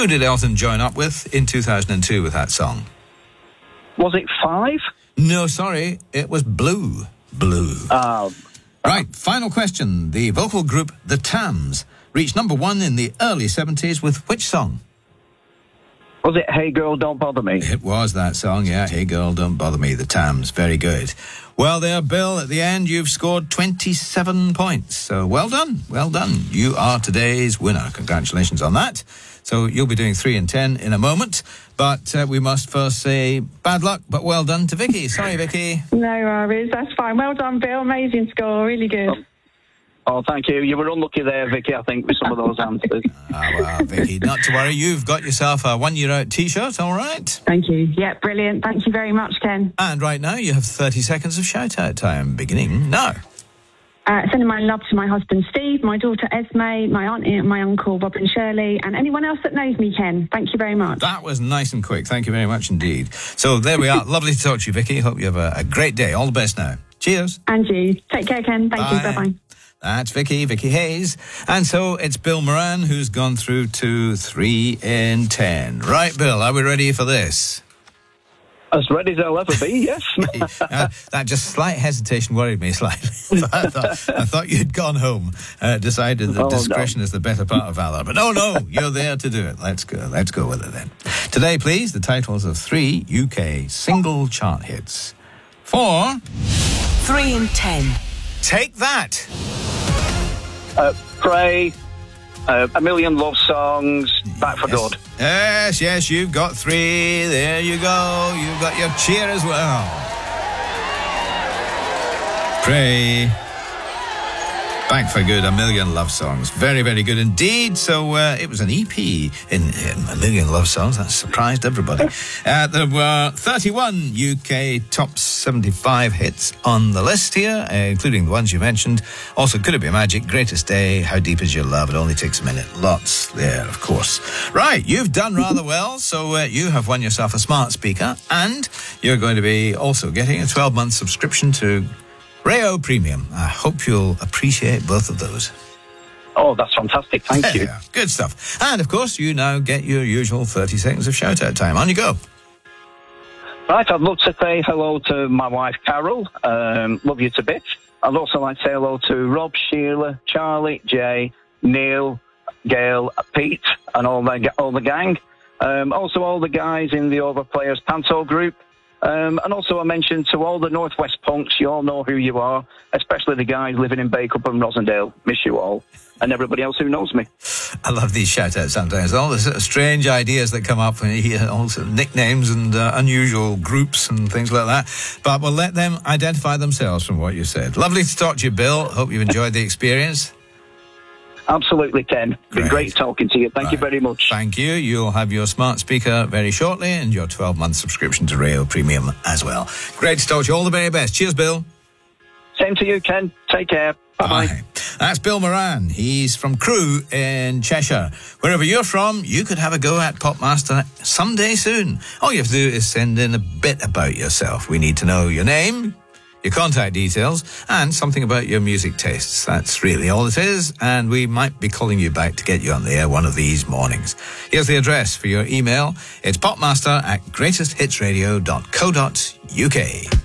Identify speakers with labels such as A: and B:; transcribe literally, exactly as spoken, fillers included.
A: Who did Elton join up with in two thousand two with that song?
B: Was it Five?
A: No, sorry, it was Blue. Blue.
B: Oh.
A: Right, final question. The vocal group The Tams reached number one in the early seventies with which song?
B: Was it Hey Girl, Don't Bother Me?
A: It was that song, yeah. Hey Girl, Don't Bother Me, The Tams. Very good. Well there, Bill, at the end you've scored twenty-seven points. So well done, well done. You are today's winner. Congratulations on that. So you'll be doing three and ten in a moment. But uh, we must first say bad luck, but well done to Vicky. Sorry, Vicky.
C: No worries, that's fine. Well done, Bill. Amazing score, really good.
B: Oh. Oh, thank you. You were unlucky there, Vicky, I think, with some of those answers.
A: Ah, well, Vicky, not to worry. You've got yourself a one-year-out T-shirt, all right?
C: Thank you. Yeah, brilliant. Thank you very much, Ken.
A: And right now, you have thirty seconds of shout-out time, beginning now.
C: Uh, sending my love to my husband, Steve, my daughter, Esme, my auntie and my uncle, Bob and Shirley, and anyone else that knows me, Ken. Thank you very much.
A: That was nice and quick. Thank you very much indeed. So there we are. Lovely to talk to you, Vicky. Hope you have a, a great day. All the best now. Cheers.
C: And you. Take care, Ken. Thank
A: Bye.
C: you. Bye-bye.
A: That's Vicky, Vicky Hayes. And so it's Bill Moran who's gone through to three in ten. Right, Bill, are we ready for this?
B: As ready as I'll ever be, yes.
A: uh, that just slight hesitation worried me slightly. I, thought, I thought you'd gone home, uh, decided that
B: oh,
A: discretion
B: no.
A: is the better part of valor. But no, no, you're there to do it. Let's go. Let's go with it then. Today, please, the titles of three U K single chart hits. For
D: three in ten.
A: Take That.
B: Uh, Pray, uh, A Million Love Songs, Back for
A: yes.
B: Good.
A: Yes, yes, you've got three. There you go. You've got your cheer as well. Pray, Back for Good, A Million Love Songs. Very, very good indeed. So uh, it was an E P in, in A Million Love Songs. That surprised everybody. Uh, there were thirty-one U K top seventy-five hits on the list here, uh, including the ones you mentioned. Also, Could It Be Magic, Greatest Day, How Deep Is Your Love, It Only Takes a Minute. Lots there, of course. Right, you've done rather well. So uh, you have won yourself a smart speaker, and you're going to be also getting a twelve-month subscription to Rayo Premium. I hope you'll appreciate both of those.
B: Oh, that's fantastic. Thank you.
A: Yeah, good stuff. And, of course, you now get your usual thirty seconds of shout-out time. On you go.
B: Right, I'd love to say hello to my wife, Carol. Um, love you to bits. I'd also like to say hello to Rob, Sheila, Charlie, Jay, Neil, Gail, Pete, and all the, all the gang. Um, also, all the guys in the Overplayers Panto group. Um, and also I mentioned to all the Northwest punks, you all know who you are, especially the guys living in Bacup and Rosendale. Miss you all. And everybody else who knows me.
A: I love these shout-outs sometimes. All the sort of strange ideas that come up when you hear all sort of nicknames and uh, unusual groups and things like that. But we'll let them identify themselves from what you said. Lovely to talk to you, Bill. Hope you've enjoyed the experience.
B: Absolutely, Ken. Been
A: Great.
B: great talking to you. Thank
A: Right.
B: you very much.
A: Thank you. You'll have your smart speaker very shortly and your twelve-month subscription to Rayo Premium as well. Great to talk to you. All the very best. Cheers, Bill.
B: Same to you, Ken. Take care. Bye-bye.
A: Bye. That's Bill Moran. He's from Crewe in Cheshire. Wherever you're from, you could have a go at Popmaster someday soon. All you have to do is send in a bit about yourself. We need to know your name, your contact details, and something about your music tastes. That's really all it is, and we might be calling you back to get you on the air one of these mornings. Here's the address for your email. It's popmaster at greatest hits radio dot co dot uk.